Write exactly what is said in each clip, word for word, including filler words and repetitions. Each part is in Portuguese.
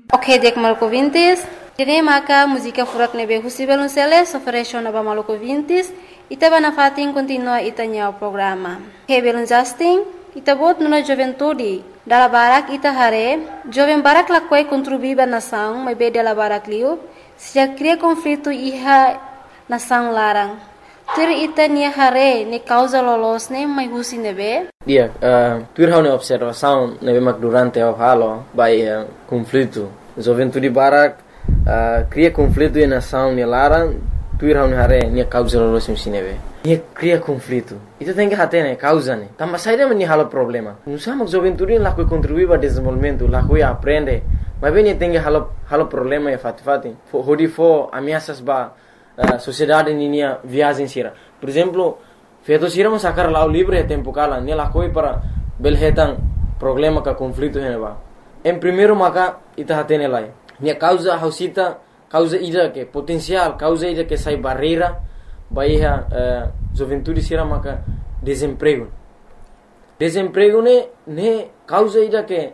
Ok, dek maluco vintis. Kini maka música furak nebe husibel unseles ofereció naba maluco vintis. Ita bana fatin continua itanya o programa. Hebelun Justin, ita bot nuna juventude. Dala barak ita hare, joven barak lakwai contribuiba nação, mas be dala barak liu, se cria conflito iha nação larang. Tur ita nia hare ne causa lolos ne mai husi nebe. Dia, uh, tur hau ne observação nebe mak durante o halo by uh, conflito. Juventude barak uh, cria conflito e nação ne larang. Tur hau ne hare nia causa lolos ne nebe. Nia cria conflito. Itu tem que hate ne causa ne. Tambah saída meni halo problema. Nusa mak juventude lakoi contribuir para desenvolvimento, lakoi aprende. Mas bem tem que halo halo problema e fati fati. Hodi fo ameaças ba Uh, sociedade ninia viagem sira. Por exemplo, feito sira mo sacar lá o livre tempo kala, ne la koi para belhetan problema ka conflito heneba. Em primeiro maka ita hatene lai. Ne causa hausita, causa ida que potencial, causa ida que sai barreira, baiha uh, juventude sira maka desemprego. Desemprego ne ne causa ida que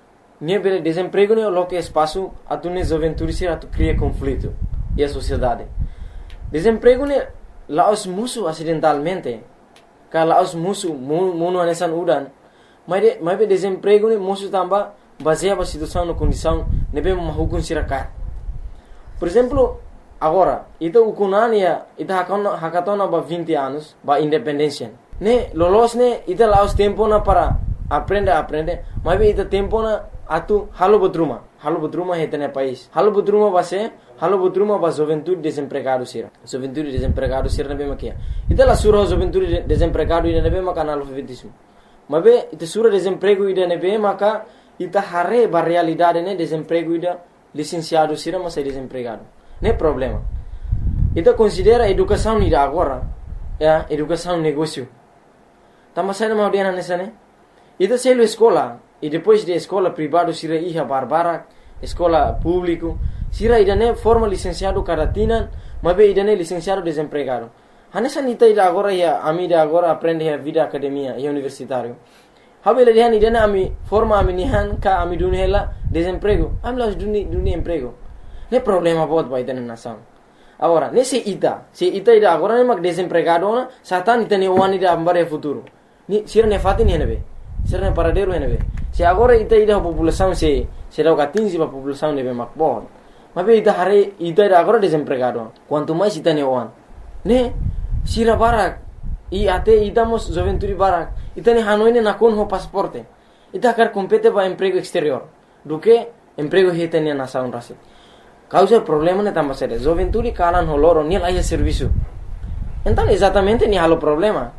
ne bele desemprego ne lo que espaço atune juventude sira tu cria conflito e a sociedade. Desemprego ne laos musuh acidentalmente. Kalau laos musuh munu anesan udan. Mas de, mas desemprego ne musuh tambah baseado na situação na condição nebe mahukun sirakat. Por exemplo, agora, ita ukunania ita hakatona hakatona ba vinte anos ba independência. Ne lolos ne ita laos tempo na para aprender aprender. Mas ita tempo na atu halo butruma. Halo butruma hetene país. Halo butruma base halo butruma ba juventude desempregado sira. Juventude desempregado sira nebe makia. Ita la sura juventude desempregado ida nebe maka analfabetismo. Mabe ita sura desemprego ida nebe maka ita hare ba realidade ne desemprego ida licenciado sira mas desempregado. Ne problema. Ita considera educação ida agora, ya, educação negócio. Tama sai na audiana nessa ne. Ita selo escola e depois de escola privado sira iha barbara, escola público sira idane forma licenciado caratina, mabe idane licenciado desempregado. Hanessa nita ida agora ya ami ida agora aprende a vida academia e universitário. Habele dihan idane ami forma ami nihan ka ami dunhela desemprego. Ami las duni duni emprego. Ne problema bot ba idane nação. Agora, nesse ita, se ita ida agora ne mak desempregado na, satan ita ne wani ida ambare futuro. Ni sira ne fatin henebe. Sira ne paradero henebe. Se agora ita ida população se se dá quinze ba população nebe mak bot. Mas ita hare ita ida agora desempregado. Quanto mais ita ne wan. Ne sira barak i ate ita mos juventude barak. Ita ne hanoi ne nakon ho pasaporte. Ita kar compete ba emprego exterior. Do que emprego heta ne nação rasi. Causa problema ne tambah sério. Juventude kalan holoro ni lá serviço. Então exatamente ni halo problema.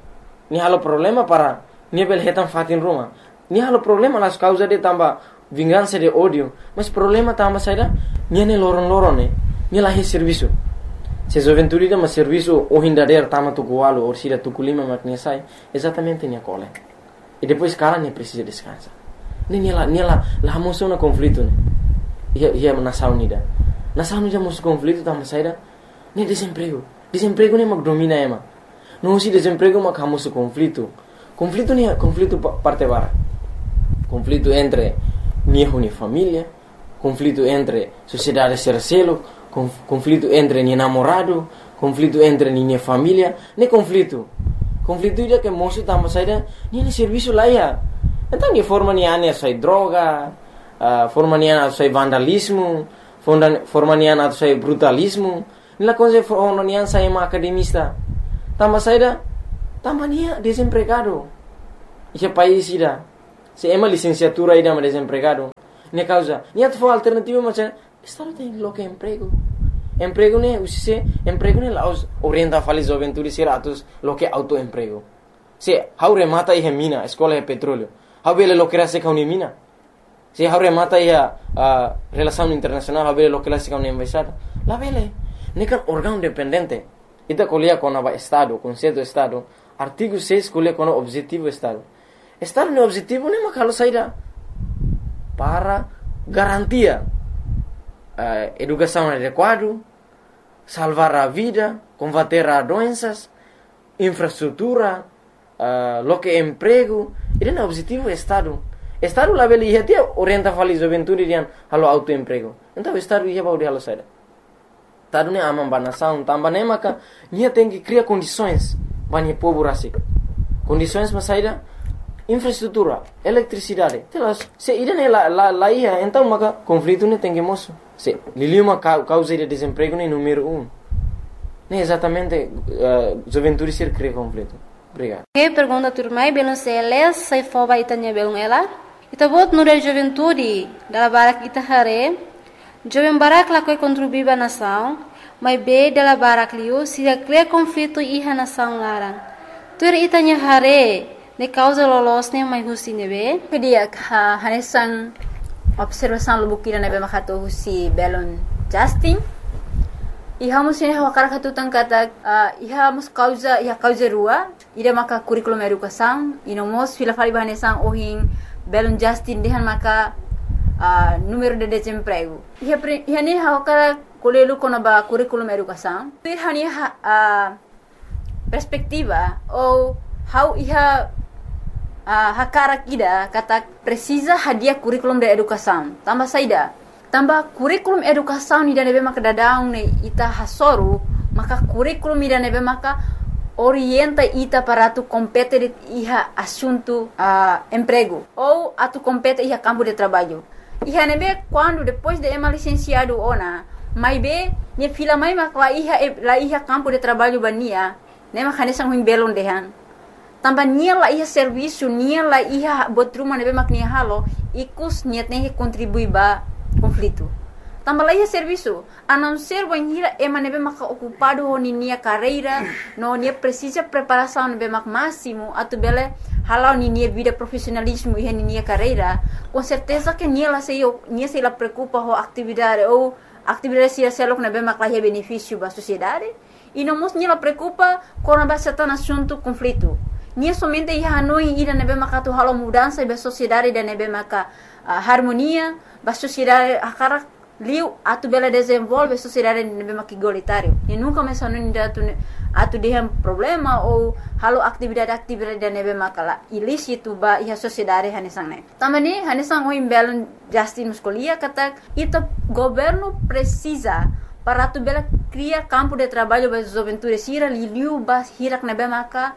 Ni halo problema para ni bel hetan fatin rumah. Ni halo problema las causa de tambah vingança de ódio. Mas problema tambah sério. Ni ne loron-loron ne. Ni lá serviço. Se juventude de mas serviço o hindader tama tukualo ou sida tukulima maknesai. Exatamente ni cole. E depois kalan ni precisa descansar. Ni ni lá ni lá lá moção na conflito ne. Ia ia nação nida. Nação nida mos conflito tambah saída. Ne desemprego. Desemprego ne mak domina ema. Não se desemprego mak hamos conflito. Conflito ne conflito parte bara. Conflito entre niho ni família, conflito entre sociedade sercelo, conflito entre ni namorado, conflito entre ni família, ne conflito. Conflito ida que moço tambah saída, ni ne serviço lá ya. Então ni forma ni ane sai droga, uh, forma ni ane sai vandalismo, forma ni ane sai brutalismo. Nila coisa forma ni ane sai ma academista. Tambah saída, tambah ni desempregado. Esse país ida, se ema licenciatura ida ma desempregado. Ne causa, ni atu alternativa macam, estado tem lo que emprego. Emprego ne usise, emprego ne laos orienta fali juventude sira atus lo que autoemprego. Se hau remata ihe mina, escola e petróleo. Hau bele lo que rase kauni mina. Se hau remata ihe uh, relação internacional, hau bele lo que rase kauni embaixada. La bele, ne kan órgão dependente. Ita colia com o estado, conceito estado. Artigo seis colia com o objetivo estado. Estado ne objetivo ne makalo saída para garantia uh, educação adequada, salvar a vida, combater as doenças, infraestrutura, uh, lo que emprego. Ele é o objetivo do Estado. Estado lá beli ia orienta fali juventude dian halo autoemprego. Então estado ia baudi halo saida. Estado ne amam banação, tamba ne maka nia tem que criar condições bani povo rasik. Condições mas saida infraestrutura, eletricidade. Telas se ida ne la la la ia então maka conflito ne tem que moço. Se liliu uma causa de desemprego ne número um. Ne exatamente uh, juventude ser cria conflito. Obrigado. Que pergunta turmai belum seles sai foba itanya belum ela. Ita bot nure juventude dala barak ita hare. Jovem barak la koi contribuiba nação, mas be dala barak liu se cria conflito iha nação larang. Tur itanya hare ne causa lolos ne mai husi nebe. Kedia ha hanesan observação lubukira nebe makato husi belon Justin. Iha musin hawa karakatu tangkata uh, iha mus causa iha causa rua ida maka curriculum educação inomos fila fali bahanesan ohin belon Justin dehan maka uh, número de desemprego iha iha ni hawa kara kolelu kono ba curriculum educação ir hani uh, perspectiva ou how iha uh, hakara kida kata precisa hadia curriculum de educação tambah saida tambah kurikulum educação ni nebe maka dadaung ne ita hasoru maka kurikulum ni nebe maka orienta ita para tu compete de iha assunto uh, emprego ou atu compete iha campo de trabalho iha nebe quando depois de ema licenciado ona mai be ne fila mai maka la iha la iha campo de trabalho bania ne maka nesang huim belon dehan tambah nia la iha serviço nia la iha botruma nebe mak nia halo ikus niat ne contribui ba conflito. Tambah lagi serviço, a não ser banhira ema nebe maka ocupado ho nia carreira, no nia precisa preparação nebe mak máximo, atu bele halau nia vida profissionalismo e nia carreira, com certeza que nia la sei nia sei la preocupa ho atividade ou atividade se selok nebe mak la benefício ba sociedade, e não mos nia la preocupa com a base tan assunto conflito. Nia somente ia hanoi ida nebe maka tu halau mudança ba sociedade da nebe maka uh, harmonia ba sociedade akara liu atu bela desenvolve sociedade nebe maka igualitário e nunca mais hanoi ida atu atu dehem problema ou halau atividade-atividade da nebe maka la ilícito ba ia sociedade hanesang ne tamani hanesang oi belon Justin muscolia kata ita governo precisa para tu bela criar campo de trabalho ba juventude sira liu ba hirak nebe maka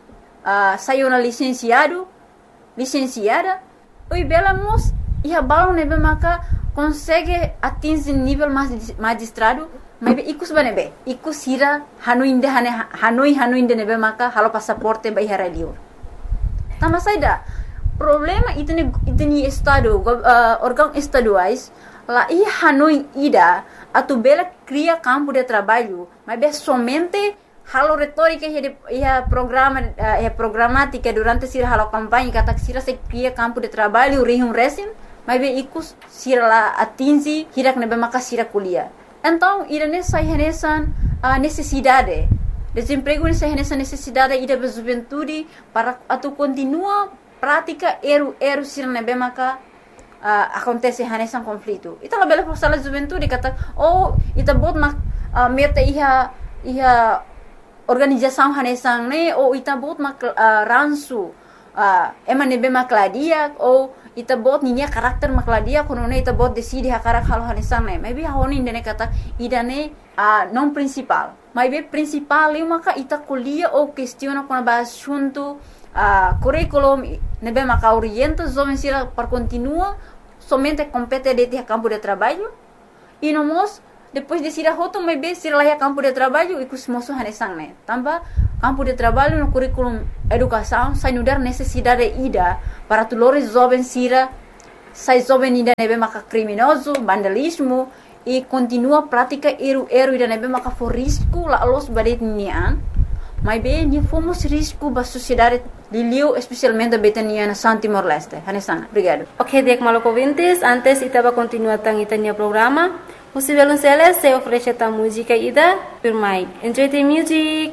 Uh, saiu na licenciado, licenciada, oi bela mos ia balão nebe maka consegue atingir nível magistrado, mas ikus banebe, ikus hira hanuinde hane hanoi hanuinde nebe maka halo passaporte ba hira liur. Tama saida problema itu ni itu ni estado uh, órgão estaduais lá ia hanoi ida atu bela cria campo de trabalho, mas be somente halo retórica ia programa ia programática durante sira halo campanha kata sira se cria campo de trabalho rihum resim mas be ikus sira la atingi hirak nebe maka sira kuliah então ira nessa renesan a necessidade desemprego nessa renesan necessidade ida be juventude para atu continua prática eru eru sira nebe maka uh, acontece renesan conflito ita la bela sala juventude kata oh ita bot mak uh, meta iha iha organização hanesang ne ou ita bot mak uh, ransu uh, ema nebe makladia ou ita bot ninya karakter makladia kono ne ita bot decide hakarak halo hanesang ne maybe honi ndene kata idane uh, non principal maybe principal eu maka ita kuliah ou questiona kono ba assunto uh, curriculum nebe maka orienta jovem sira para continua somente compete de campo de trabalho e nomos depois de sira hoto mai be sira lá campo de trabalho e cusmoso hanesang ne tambah campo de trabalho no curriculum educação sai nudar necessidade ida para tulores jovens sira sai jovem ida nebe maka criminoso vandalismo e continua prática eru eru ida nebe maka for risco la los badet nian mai be ni fomos risco ba sociedade liliu especialmente betania na Santi Morleste hanesang obrigado. Ok, dek maloko vintes antes itaba continua tang itania programa. Você vai lançar essa oferece a música ida por mai. Enjoy the music.